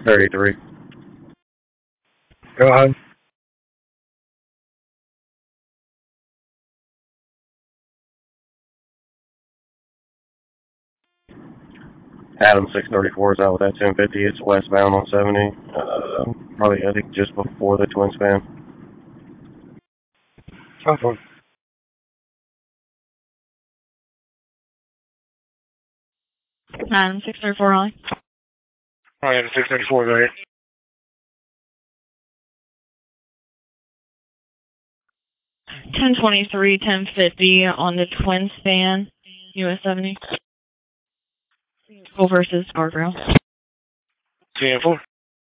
33. Go ahead. Adam 634 is out with that 1050. It's westbound on 70. Probably, I think, just before the twin span. Telephone. Adam 634 on. I have 634 there. 1023, 1050 on the twin span, US 70. Full versus guardrail. 10-4.